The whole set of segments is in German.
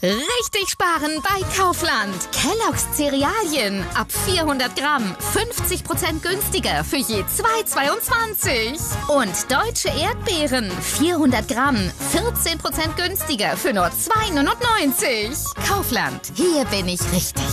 Richtig sparen bei Kaufland. Kellogg's Cerealien ab 400 Gramm 50% günstiger für je 2,22. Und deutsche Erdbeeren 400 Gramm 14% günstiger für nur 2,99. Kaufland, hier bin ich richtig.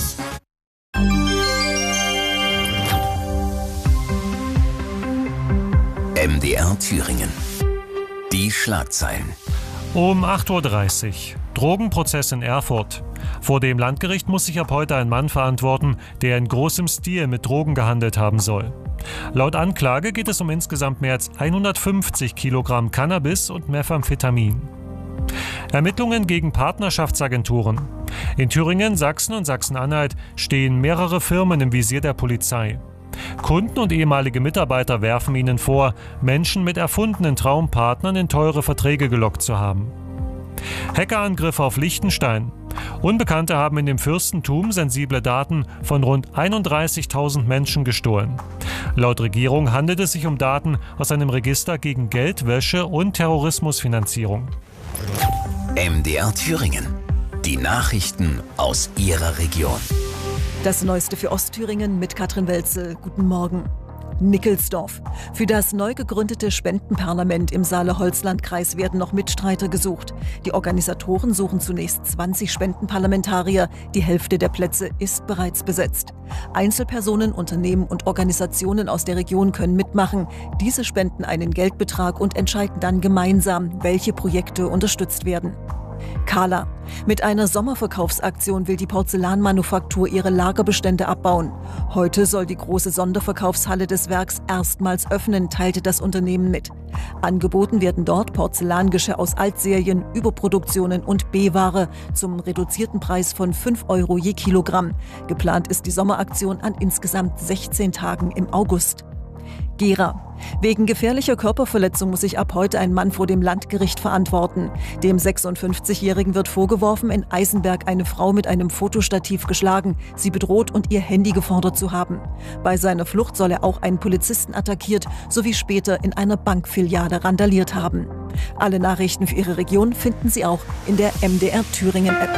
MDR Thüringen. Die Schlagzeilen. Um 8:30 Uhr. Drogenprozess in Erfurt. Vor dem Landgericht muss sich ab heute ein Mann verantworten, der in großem Stil mit Drogen gehandelt haben soll. Laut Anklage geht es um insgesamt mehr als 150 Kilogramm Cannabis und Methamphetamin. Ermittlungen gegen Partnerschaftsagenturen. In Thüringen, Sachsen und Sachsen-Anhalt stehen mehrere Firmen im Visier der Polizei. Kunden und ehemalige Mitarbeiter werfen ihnen vor, Menschen mit erfundenen Traumpartnern in teure Verträge gelockt zu haben. Hackerangriffe auf Liechtenstein. Unbekannte haben in dem Fürstentum sensible Daten von rund 31.000 Menschen gestohlen. Laut Regierung handelt es sich um Daten aus einem Register gegen Geldwäsche und Terrorismusfinanzierung. MDR Thüringen. Die Nachrichten aus Ihrer Region. Das Neueste für Ostthüringen mit Katrin Welzel. Guten Morgen. Nickelsdorf. Für das neu gegründete Spendenparlament im Saale-Holzland-Kreis werden noch Mitstreiter gesucht. Die Organisatoren suchen zunächst 20 Spendenparlamentarier. Die Hälfte der Plätze ist bereits besetzt. Einzelpersonen, Unternehmen und Organisationen aus der Region können mitmachen. Diese spenden einen Geldbetrag und entscheiden dann gemeinsam, welche Projekte unterstützt werden. Kala. Mit einer Sommerverkaufsaktion will die Porzellanmanufaktur ihre Lagerbestände abbauen. Heute soll die große Sonderverkaufshalle des Werks erstmals öffnen, teilte das Unternehmen mit. Angeboten werden dort Porzellangeschirr aus Altserien, Überproduktionen und B-Ware zum reduzierten Preis von 5 € je Kilogramm. Geplant ist die Sommeraktion an insgesamt 16 Tagen im August. Gera. Wegen gefährlicher Körperverletzung muss sich ab heute ein Mann vor dem Landgericht verantworten. Dem 56-Jährigen wird vorgeworfen, in Eisenberg eine Frau mit einem Fotostativ geschlagen, sie bedroht und ihr Handy gefordert zu haben. Bei seiner Flucht soll er auch einen Polizisten attackiert sowie später in einer Bankfiliale randaliert haben. Alle Nachrichten für Ihre Region finden Sie auch in der MDR Thüringen App.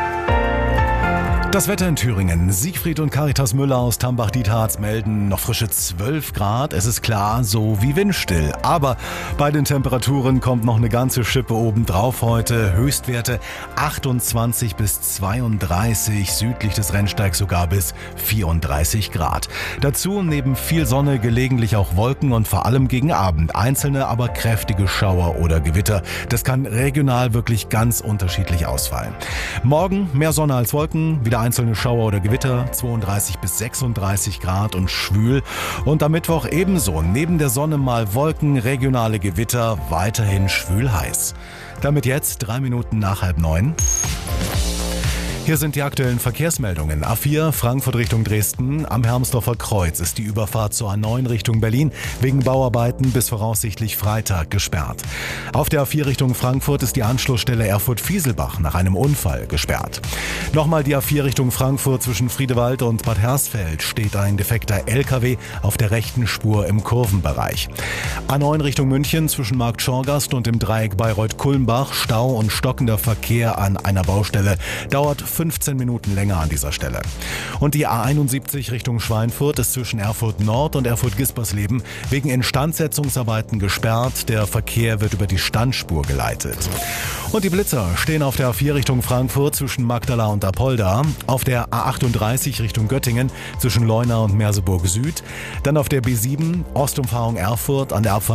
Das Wetter in Thüringen. Siegfried und Caritas Müller aus Tambach-Dietharz melden noch frische 12 Grad. Es ist klar, so wie windstill. Aber bei den Temperaturen kommt noch eine ganze Schippe obendrauf heute. Höchstwerte 28 bis 32, südlich des Rennsteigs sogar bis 34 Grad. Dazu neben viel Sonne gelegentlich auch Wolken und vor allem gegen Abend einzelne, aber kräftige Schauer oder Gewitter. Das kann regional wirklich ganz unterschiedlich ausfallen. Morgen mehr Sonne als Wolken, wieder einzelne Schauer oder Gewitter, 32 bis 36 Grad und schwül. Und am Mittwoch ebenso, neben der Sonne mal Wolken, regionale Gewitter, weiterhin schwül heiß. Damit jetzt 3 Minuten nach 8:30. Hier sind die aktuellen Verkehrsmeldungen. A4 Frankfurt Richtung Dresden. Am Hermsdorfer Kreuz ist die Überfahrt zur A9 Richtung Berlin wegen Bauarbeiten bis voraussichtlich Freitag gesperrt. Auf der A4 Richtung Frankfurt ist die Anschlussstelle Erfurt-Fieselbach nach einem Unfall gesperrt. Nochmal die A4 Richtung Frankfurt zwischen Friedewald und Bad Hersfeld steht ein defekter LKW auf der rechten Spur im Kurvenbereich. A9 Richtung München zwischen Markt Schorgast und dem Dreieck Bayreuth-Kulmbach. Stau und stockender Verkehr an einer Baustelle dauert 15 Minuten länger an dieser Stelle. Und die A71 Richtung Schweinfurt ist zwischen Erfurt Nord und Erfurt Gispersleben wegen Instandsetzungsarbeiten gesperrt. Der Verkehr wird über die Standspur geleitet. Und die Blitzer stehen auf der A4 Richtung Frankfurt zwischen Magdala und Apolda, auf der A38 Richtung Göttingen zwischen Leuna und Merseburg Süd, dann auf der B7 Ostumfahrung Erfurt an der Abfahrt